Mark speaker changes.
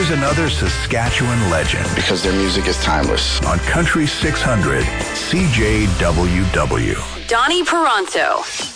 Speaker 1: Here's another Saskatchewan legend.
Speaker 2: Because their music is timeless.
Speaker 1: On Country 600, CJWW.
Speaker 3: Donnie Peranto.